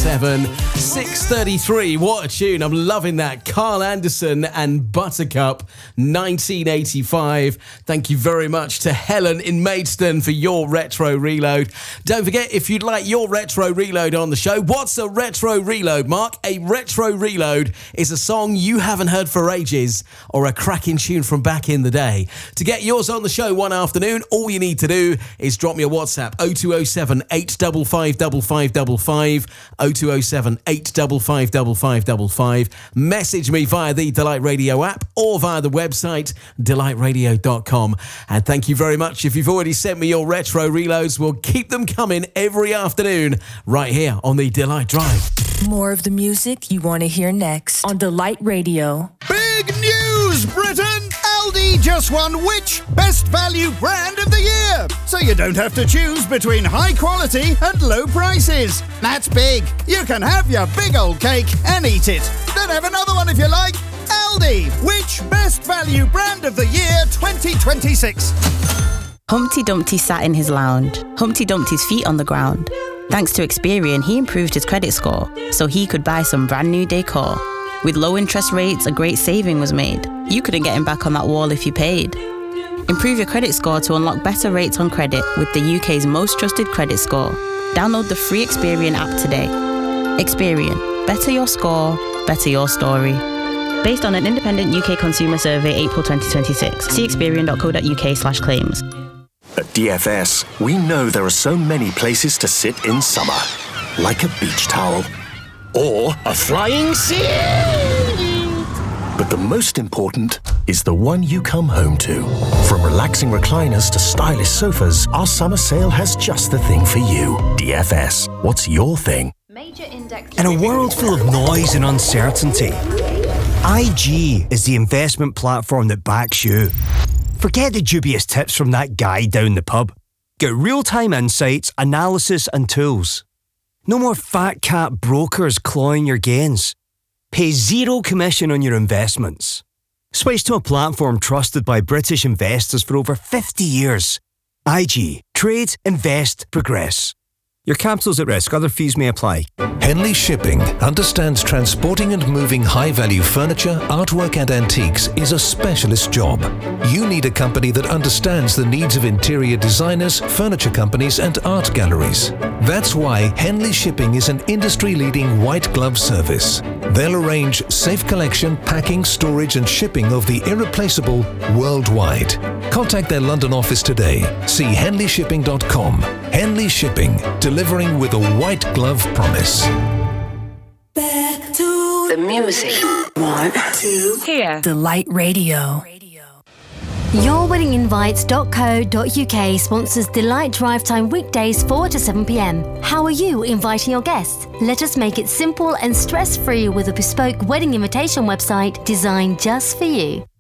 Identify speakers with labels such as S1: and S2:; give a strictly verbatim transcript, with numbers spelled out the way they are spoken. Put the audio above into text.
S1: seven, six thirty-three. What a tune. I'm loving that. Carl Anderson and Buttercup, nineteen eighty-five. Thank you very much to Helen in Maidstone for your retro reload. Don't forget, if you'd like your retro reload on the show, what's a retro reload, Mark? A retro reload is a song you haven't heard for ages or a cracking tune from back in the day. To get yours on the show one afternoon, all you need to do is drop me a WhatsApp, oh two oh seven, eight five five, five five five five, oh two oh seven, eight five five, five five five five. Message me via the Delight Radio app or via the website, delight radio dot com. And thank you very much. If you've already sent me your retro reloads, we'll keep them coming every afternoon right here on the Delight Drive.
S2: More of the music you want to hear next on Delight Radio.
S3: Big news, Britain! Aldi just won which Best Value Brand of the Year? So you don't have to choose between high quality and low prices. That's big. You can have your big old cake and eat it. Then have another one if you like. Aldi, which Best Value Brand of the Year twenty twenty-six?
S4: Humpty Dumpty sat in his lounge, Humpty Dumpty's feet on the ground. Thanks to Experian, he improved his credit score so he could buy some brand new decor. With low interest rates, a great saving was made. You couldn't get him back on that wall if you paid. Improve your credit score to unlock better rates on credit with the U K's most trusted credit score. Download the free Experian app today. Experian. Better your score, better your story. Based on an independent U K consumer survey, April twenty twenty-six. See experian dot co dot uk slash claims.
S5: At D F S, we know there are so many places to sit in summer. Like a beach towel. Or a flying ceiling. But the most important is the one you come home to. From relaxing recliners to stylish sofas, our summer sale has just the thing for you. D F S, what's your thing?
S6: Major index.
S7: In a world full of noise and uncertainty, I G is the investment platform that backs you. Forget the dubious tips from that guy down the pub. Get real-time insights, analysis and tools. No more fat cat brokers clawing your gains. Pay zero commission on your investments. Switch to a platform trusted by British investors for over fifty years. I G. Trade, invest, progress. Your capital's at risk. Other fees may apply.
S8: Henley Shipping understands transporting and moving high-value furniture, artwork and antiques is a specialist job. You need a company that understands the needs of interior designers, furniture companies and art galleries. That's why Henley Shipping is an industry-leading white glove service. They'll arrange safe collection, packing, storage and shipping of the irreplaceable worldwide. Contact their London office today. See henley shipping dot com. Henley Shipping, delivering with a white glove promise.
S2: Back to
S4: The music.
S2: One, two,
S4: Here.
S2: Delight Radio.
S9: your wedding invites dot co dot uk sponsors Delight Drive Time weekdays four to seven p.m. How are you inviting your guests? Let us make it simple and stress-free with a bespoke wedding invitation website designed just for you.